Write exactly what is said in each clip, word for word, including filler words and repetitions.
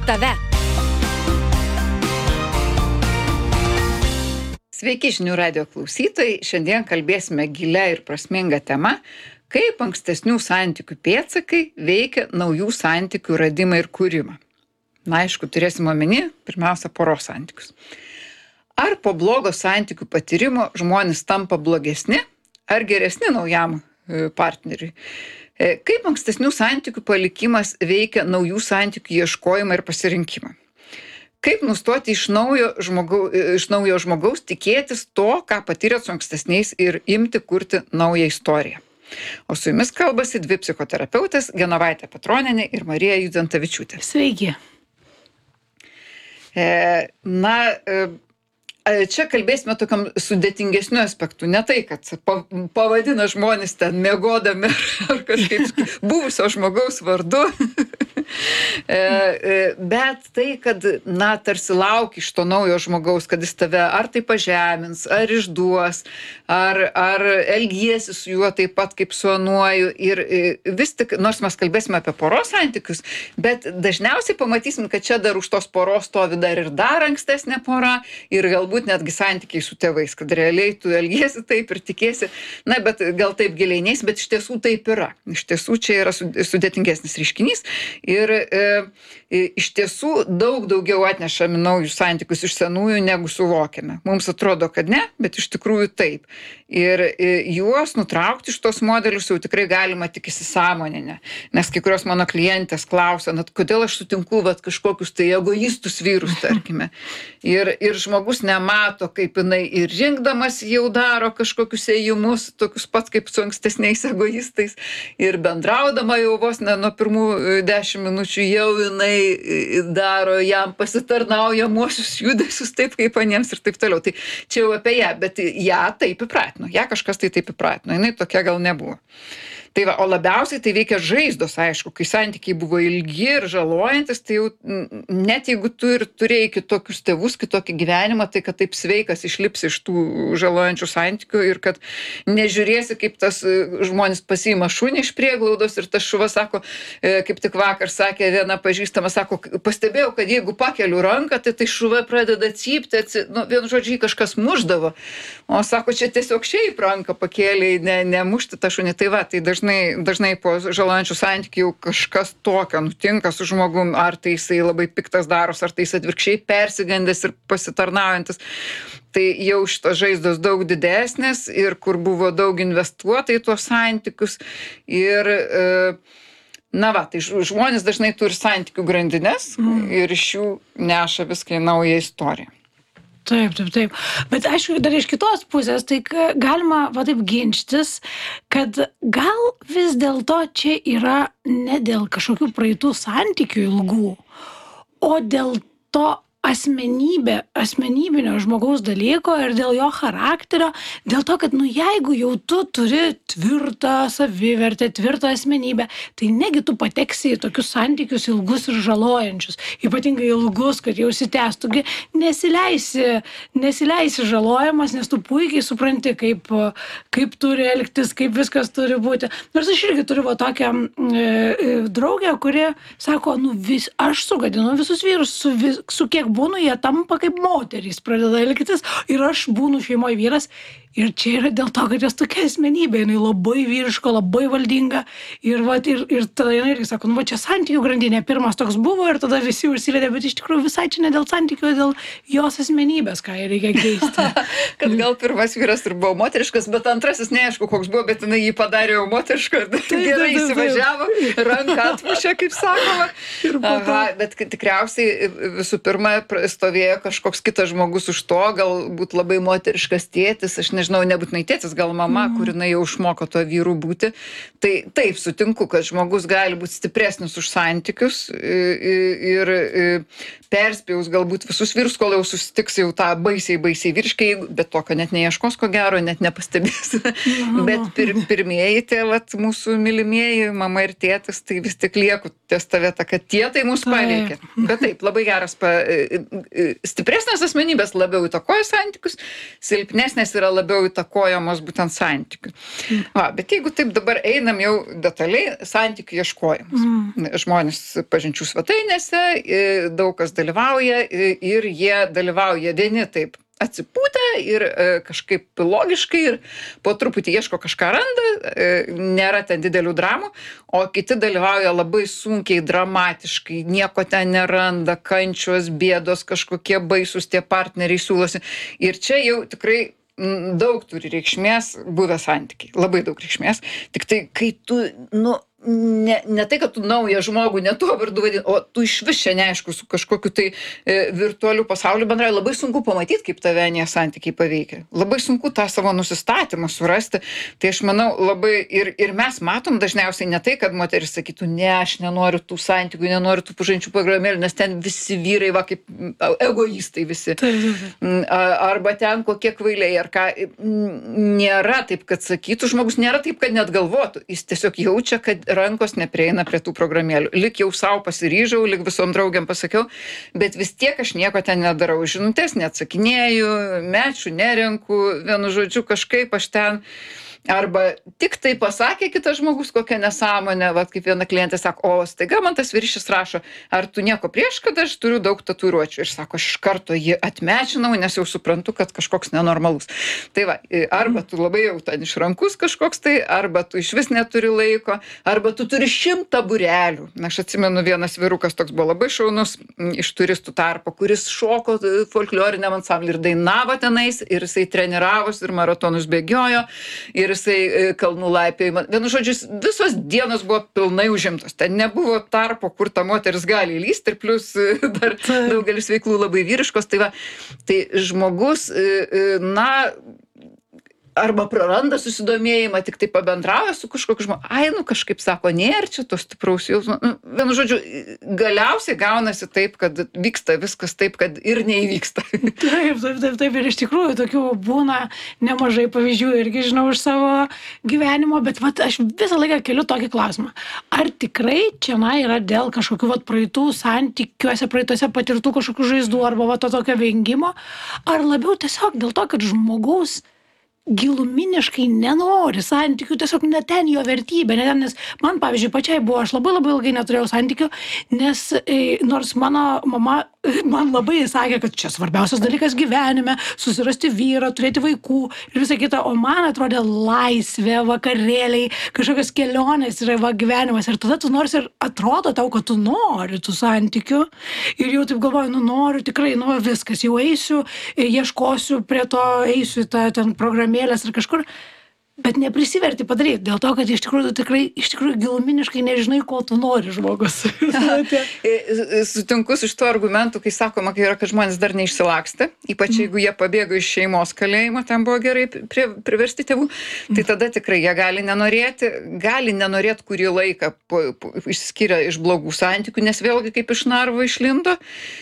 tave. Sveiki žinių radijo klausytojai, šiandien kalbėsime gilia ir prasminga tema, kaip ankstesnių santykių pėdsakai veikia naujų santykių radimą ir kūrimą. Na, aišku, turėsime omeny, pirmiausia, poros santykius. Ar po blogo santykių patyrimo žmonės tampa blogesni, ar geresni naujam partneriui? Kaip ankstesnių santykių palikimas veikia naujų santykių ieškojimą ir pasirinkimą? Kaip nustoti iš naujo, žmogau, iš naujo žmogaus tikėtis to, ką patyrėt su ankstesniais ir imti kurti naują istoriją. O su jumis kalbasi dvi psichoterapeutės Genovaitė Petronienė ir Marija Judzentavičiūtė. Sveiki. E, na, e, čia kalbėsime tokiam sudėtingesniu aspektu. Ne tai, kad pavadina žmonės ten miegodami ar kažkaip buvusio žmogaus vardu. Bet tai, kad, na, tarsi lauki iš to naujo žmogaus, kad jis tave ar tai pažemins, ar išduos, ar, ar elgiesi su juo taip pat kaip su anuoju. Ir vis tik, nors mes kalbėsime apie poros santykius, bet dažniausiai pamatysim, kad čia dar už tos poros stovi dar ir dar ankstesnė pora ir galbūt netgi santykiai su tėvais, kad realiai tu elgiesi taip ir tikėsi, na, bet gal taip giliai neis, bet iš tiesų taip yra. Iš tiesų čia yra sudėtingesnis reiškinys. Ir e, iš tiesų daug daugiau atnešame naujus santykius iš senųjų, negu suvokiame. Mums atrodo, kad ne, bet iš tikrųjų taip. Ir e, juos nutraukti iš tos modelius jau tikrai galima tik įsisąmoninę. Nes kai kurios mano klientės klausia, na, kodėl aš sutinku vat, kažkokius tai egoistus vyrus, tarkime. Ir, ir žmogus nemato, kaip jinai ir rinkdamas jau daro kažkokius ėjimus, tokius pats kaip su ankstesniais egoistais. Ir bendraudama jau vos ne nuo pirmų dešimt minučių jau jinai daro jam pasitarnaujamuosius judesius taip kaip aniems ir taip toliau. Tai čia jau apie ją, bet ją taip įpratino. Ją kažkas tai taip įpratino. Jinai tokia gal nebuvo. Tai va, o labiausiai tai veikia žaizdos, aišku, kai santykiai buvo ilgi ir žalojantis, tai jau net jeigu tu ir turėjai kitokius tėvus, kitokį gyvenimą, tai kad taip sveikas išlipsi iš tų žalojančių santykių ir kad nežiūrėsi, kaip tas žmonės pasiima šunį iš prieglaudos ir tas šuva sako, kaip tik vakar sakė viena pažįstama, sako, pastebėjau, kad jeigu pakeliu ranką, tai tai šuva pradeda cypti, atsi... nu, vienu žodžiu, kažkas muždavo, o sako, čia tiesiog šiaip ranką pakėlė, ne, nemušti tą šunį, tai va, tai dažnai Dažnai, dažnai po žalojančių santykių kažkas tokio nutinka su žmogum, ar tai jisai labai piktas daros, ar tai jis atvirkščiai persigandęs ir pasitarnaujantis. Tai jau šitos žaizdos daug didesnės ir kur buvo daug investuota į tuos santykius. Ir, na va, tai žmonės dažnai turi santykių grandines mm. ir iš jų neša viską į naują istoriją. Taip, taip, taip. Bet aišku, dar iš kitos pusės, tai galima va taip ginčytis, kad gal vis dėlto čia yra ne dėl kažkokių praeitų santykių ilgų, o dėl to asmenybė, asmenybinio žmogaus dalyko ir dėl jo charakterio, dėl to, kad, nu, jeigu jau tu turi tvirtą savivertę, tvirtą asmenybę, tai negi tu pateksi į tokius santykius ilgus ir žalojančius, ypatingai ilgus, kad jau sitęstugi, nesileisi, nesileisi žalojamas, nes tu puikiai supranti, kaip, kaip turi elgtis, kaip viskas turi būti. Nors aš irgi turiu va tokią e, draugę, kuri sako, nu, vis, aš sugadinu visus vyrus, su, vis, su kiek būnu, jie tampa kaip moterys, pradeda elgtis ir aš būnu šeimoje vyras ir čia yra dėl to, kad jos tokia asmenybė, jinai labai vyriška, labai valdinga ir, va, ir, ir tada jinai irgi sako, nu va čia santykių grandinė, pirmas toks buvo ir tada visi užsivedė, bet iš tikrųjų visai čia ne dėl santykių, o dėl jos asmenybės, ką reikia keisti. Kad gal pirmas vyras ir buvo moteriškas, bet antrasis neaišku, koks buvo, bet jinai jį padarė jau moterišką ir gerai įsivažiavo, ranką atmušė, kaip sakoma. Aha, bet tikriausiai visų pirma stovėjo kažkoks kitas žmogus už to, galbūt labai moteriškas tėtis, aš nežinau, nebūtinai tėtis, gal mama, mm. kur jinai jau išmoko to vyrų būti. Tai taip, sutinku, kad žmogus gali būti stipresnis už santykius ir, ir perspėjus galbūt visus vyrus, kol jau susitiks jau tą baisiai, baisiai vyriškai, bet tokio net neieškos, ko gero, net nepastebės. Mm. Bet pir, pirmieji tie, vat, mūsų mylimieji, mama ir tėtis, tai vis tik lieku ties ta vieta, kad tie tai mus paveikė. Bet taip, labai geras pa, stipresnės asmenybės labiau įtakoja santykius, silpnesnės yra labiau įtakojamos būtent santykių. Va, bet jeigu taip dabar einam jau detaliai, santykių ieškojimas. Mm. Žmonės pažinčių svetainėse, daug kas dalyvauja ir jie dalyvauja vieni taip atsipūtę ir e, kažkaip logiškai ir po truputį ieško kažką randa, e, nėra ten didelių dramų, o kiti dalyvauja labai sunkiai, dramatiškai, nieko ten neranda, kančios, bėdos, kažkokie baisus tie partneriai siūlosi. Ir čia jau tikrai m, daug turi reikšmės buvę santykiai, labai daug reikšmės. Tik tai, kai tu, nu, Ne, ne tai, kad tu naują žmogų ne tuo vardu vadini, o tu iš vis čia neaišku su kažkokiu tai e, virtualiu pasauliu bendrai, labai sunku pamatyti, kaip tave anie santykiai paveikia. Labai sunku tą savo nusistatymą surasti. Tai aš manau labai ir, ir mes matom dažniausiai ne tai, kad moteris sakytų, ne, aš nenoriu tų santykių, nenoriu tų pažinčių programėlių, nes ten visi vyrai, va, kaip egoistai visi. Arba ten kokie kvailiai, ar ką. Nėra taip, kad sakytų žmogus, nėra taip, kad net galvotų. Jis tiesiog jaučia, kad rankos neprieina prie tų programėlių. Lik jau savo pasiryžau, lik visom draugiam pasakiau, bet vis tiek aš nieko ten nedarau. Žinutės neatsakinėju, mečių nerenku, vienu žodžiu kažkaip aš ten arba tik tai pasakė kitas žmogus kokią nesąmonę, va kaip viena klientė sako, o staiga man tas vyriškis rašo, ar tu nieko prieš, kad aš turiu daug tatuiruočių. Ir sako, aš iš karto jį atmečinau, nes jau suprantu, kad kažkoks nenormalus. Tai va, arba tu labai jau ten išrankus kažkoks tai, arba tu iš vis neturi laiko, arba tu turi šimtą būrelių. Aš atsimenu, vienas vyrukas toks buvo labai šaunus iš turistų tarpo, kuris šoko folkloriniam ansamblį ir dainavo tenais, ir jisai treniravosi, ir maratonus bėgiojo, ir jisai kalnų laipiojo. Vienu žodžiu, visos dienos buvo pilnai užimtos. Ten nebuvo tarpo, kur ta moteris gali įlysti ir plus dar daugelis veiklų labai vyriškos. Tai va, tai žmogus, na, arba praranda susidomėjimą, tik tai pabendrauja su kažkokiu žmogu. Ai, nu kažkaip sako, nėra čia to stipraus jausmo. Nu, vienu žodžiu, galiausiai gaunasi taip, kad vyksta viskas taip, kad ir neįvyksta. Taip, taip, taip, taip. Ir iš tikrųjų tokių būna nemažai pavyzdžių irgi žinau iš savo gyvenimo, bet vat, aš visą laiką keliu tokį klausimą. Ar tikrai čia na, yra dėl kažkokių vat, praeitų santykiuose, praeituose patirtų kažkokių žaizdų arba vat, to tokio vengimo, ar labiau tiesiog dėl to, kad žmogaus giluminiškai nenori santykių, tiesiog ne ten jo vertybė, ne ten, nes man, pavyzdžiui, pačiai buvo, aš labai labai ilgai neturėjau santykių, nes e, nors mano mama man labai sakė, kad čia svarbiausias dalykas gyvenime, susirasti vyrą, turėti vaikų ir visą kitą, o man atrodė laisvė, vakarėliai, kažkokios kelionės yra va, gyvenimas ir tada tu nors ir atrodo tau, kad tu nori tų santykių ir jau taip galvoju, nu noriu tikrai, nu viskas, jau eisiu, ieškosiu prie to, eisiu į tą ten programėlės ir kažkur, bet neprisiverti padaryti, dėl to, kad iš tikrųjų tikrai, iš tikrųjų giluminiškai nežinai, ko tu nori žmogus. Sutinku su šituo argumentu, kai sakoma, kai yra, kad žmonės dar neišsilakstė, ypač jeigu jie pabėgo iš šeimos kalėjimo, ten buvo gerai pri, priversti tėvų, tai tada tikrai jie gali nenorėti, gali nenorėti kurį laiką po, po, išskiria iš blogų santykių, nes vėlgi kaip iš narvo išlindo.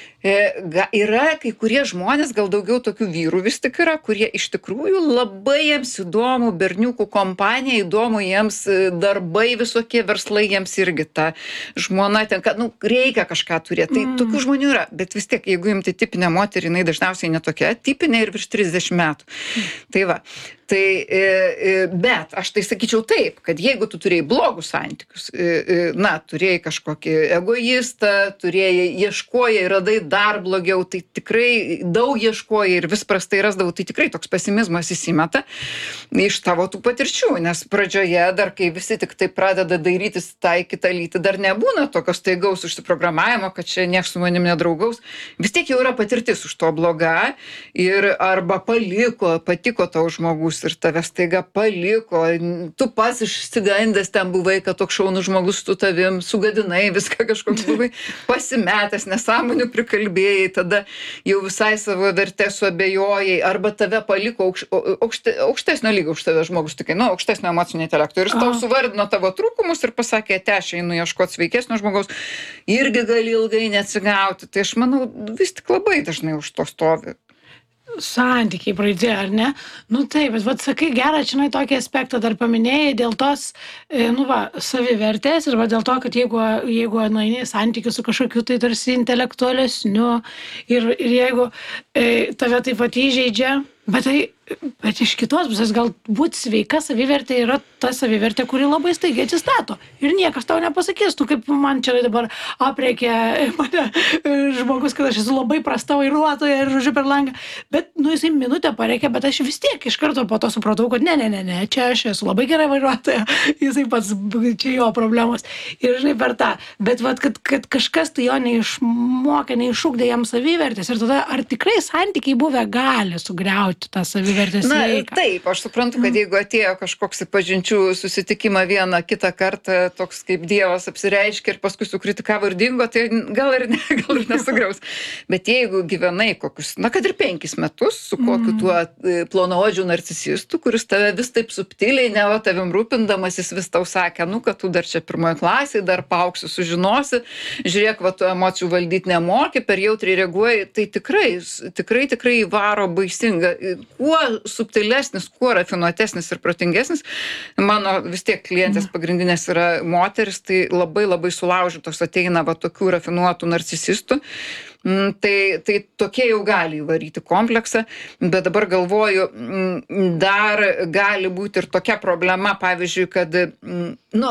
Yra kai kurie žmonės, gal daugiau tokių vyrų vis tik yra, kurie iš tikrųjų labai jiems įdomu berniukų kompanija, įdomu jiems darbai visokie, verslai jiems irgi ta žmona ten, kad, nu, reikia kažką turėti. Tai mm. tokių žmonių yra, bet vis tiek, jeigu imti tipinę moterį, jinai dažniausiai netokia, tipinė ir virš trisdešimt metų. Mm. Tai va. Tai, bet aš tai sakyčiau taip, kad jeigu tu turėjai blogus santykius, na, turėjai kažkokį egoistą, turėjai, ieškojai, radai dar blogiau, tai tikrai daug ieškojai ir vis prastai rasdavau, tai tikrai toks pesimizmas įsimeta iš tavo tų patirčių, nes pradžioje dar, kai visi tik tai pradeda dairytis tai kitą lytį, dar nebūna tokios staigaus užsiprogramavimo, kad čia nieks su manim nedraugaus, vis tiek jau yra patirtis už to bloga ir arba paliko, patiko tau žmogus ir tave staiga paliko, tu pats išsigandęs ten buvai, kad toks šaunus žmogus su tavim, sugadinai viską kažkoks buvai, pasimetęs, nesąmonių prikalbėjai, tada jau visai savo vertę suabejojai, arba tave paliko aukš, aukšte, aukštesnio lygio už tave žmogus, tikai, nu, aukštesnio emocinio intelekto ir jis tau suvardino tavo trūkumus ir pasakė, te aš einu ieškoti sveikesnio žmogaus, irgi gali ilgai neatsigauti. Tai aš manau, vis tik labai dažnai už to stovi. santykiai praeitie, ar ne? Nu taip, bet vat sakai, gerą, žinai, tokį aspektą dar paminėjai dėl tos, e, nu va, savivertės ir va dėl to, kad jeigu, jeigu nueini į santykių su kažkokiu tai tarsi intelektualesniu ir, ir jeigu e, tave taip pat įžeidžia, bet tai, bet iš kitos pusės galbūt sveika savivertė yra ta savivertė, kuri labai staigiai atsistato ir niekas tau nepasakys, tu kaip man čia dabar aprėkė mane žmogus, kad aš esu labai prasta vairuotoja ir žodžiu per langą, bet nu jisai minutę pareikė, bet aš vis tiek iš karto po to supratau, kad ne, ne, ne, ne, čia aš esu labai gerai vairuotoja, jisai pats, čia jo problemos ir žinai per tą, bet vat, kad, kad kažkas tai jo neišmokė, neišugdė jam savivertės ir tada ar tikrai santykiai buvę gali sugriauti tą savivertės sveiką? Na, taip, aš suprantu, kad jeigu atėjo kažkoks į pažinčių susitikimą vieną kitą kartą, toks kaip Dievas apsireiškė ir paskui sukritikavo ir dingo, tai gal ir, ne, gal ir nesugriaus. Bet jeigu gyvenai kokius, na, kad ir penkis metus su kokiu tuo plonaodžiu narcisistu, kuris tave vis taip subtiliai, ne va tavim rūpindamas, jis vis tau sakė, nu, kad tu dar čia pirmoje klasėje, dar paauksi, sužinosi, žiūrėk, va, tu emocijų valdyti nemoki, per jautriai reaguoji, tai tikrai, tikrai, tikrai varo baisinga. Kuo subtilesnis, kuo rafinuotesnis ir protingesnis, mano vis tiek klientės pagrindinės yra moteris, tai labai labai sulaužytos ateina va tokių rafinuotų narcisistų. Tai, tai tokie jau gali įvaryti kompleksą, bet dabar galvoju, dar gali būti ir tokia problema, pavyzdžiui, kad, nu,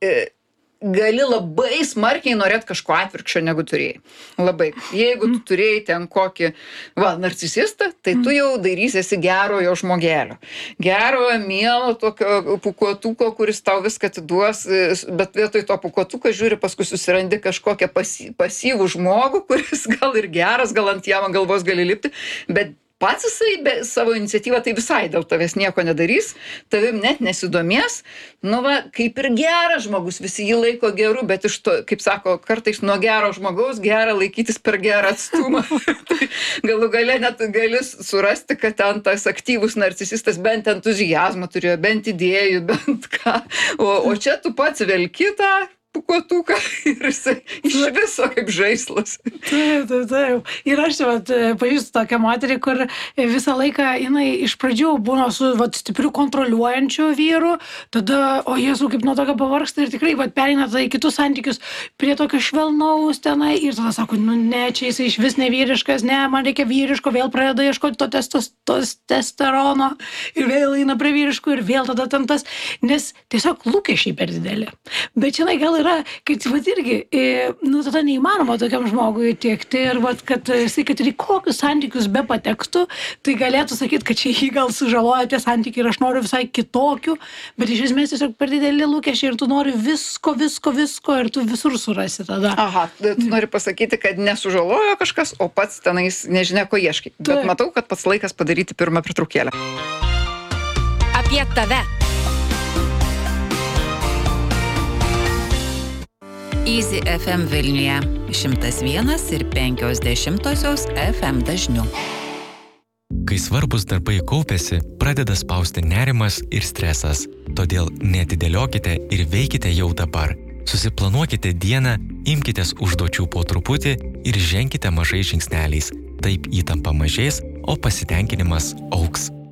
gali labai smarkiai norėt kažko atvirkščio, negu turėjai. Labai. Jeigu tu turėjai ten kokį, va, narcisistą, tai tu jau dairysiesi gerojo žmogelio. Gerojo, mielo, tokio pukuotuko, kuris tau viską atiduos, bet vietoj to pukuotuko žiūri, paskui susirandi kažkokią pasy, pasyvų žmogų, kuris gal ir geras, gal ant jam galvos gali lipti, bet pats jisai be savo iniciatyvą tai visai dėl tavęs nieko nedarys, tavim net nesidomės, nu va, kaip ir geras žmogus, visi jį laiko geru, bet iš to, kaip sako, kartais nuo gero žmogaus gera laikytis per gerą atstumą. Tai galų gale net gali surasti, kad ten tas aktyvus narcisistas bent entuziazmą turėjo, bent idėjų, bent ką, o, o čia tu pats velki tą pukuotuką ir jisai iš viso kaip žaislas. Taip, taip, taip. Ir aš čia vat, pažįstu tokią moterį, kur visą laiką jinai iš pradžių būna su vat, stipriu kontroliuojančiu vyru, tada, o Jėzau, kaip nuo tokio pavargsta ir tikrai vat, pereina tada į kitus santykius prie tokio švelnaus tenai ir tada sako, nu ne, čia jisai iš vis nevyriškas, ne, man reikia vyriško, vėl pradeda ieškoti to testosterono ir vėl eina prie vyriškų ir vėl tada ten tas, nes tiesiog lūkesčiai per dideli. Bet žinai, gal yra, kad vat irgi, nu, tada neįmanoma tokiam žmogui tiekti ir vat, kad jisai, kad ir į kokius santykius be patektų, tai galėtų sakyti, kad čia jį gal sužaloja tie santykiai ir aš noriu visai kitokių, bet iš esmės tiesiog per dideli lūkesčiai ir tu nori visko, visko, visko ir tu visur surasi tada. Aha, tu nori pasakyti, kad nesužalojo kažkas, o pats tenais nežinia, ko ieškai. Bet Taip. matau, kad pats laikas padaryti pirmą pertraukėlę. Apie tave. Easy F M Vilniuje šimtas vienas ir penkios dešimtosios F M dažniu. Kai svarbus darbai kaupiasi, pradeda spausti nerimas ir stresas. Todėl neatidėliokite ir veikite jau dabar. Susiplanuokite dieną, imkitės užduočių po truputį ir ženkite mažais žingsneliais. Taip įtampa mažės, o pasitenkinimas augs.